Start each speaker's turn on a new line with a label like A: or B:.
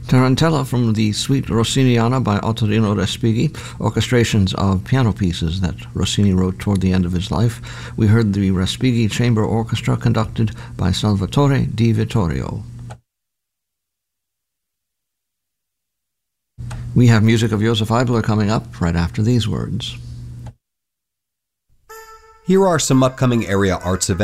A: Tarantella from the Suite Rossiniana by Ottorino Respighi, orchestrations of piano pieces that Rossini wrote toward the end of his life. We heard the Respighi Chamber Orchestra conducted by Salvatore Di Vittorio. We have music of Joseph Eibler coming up right after these words.
B: Here are some upcoming area arts events.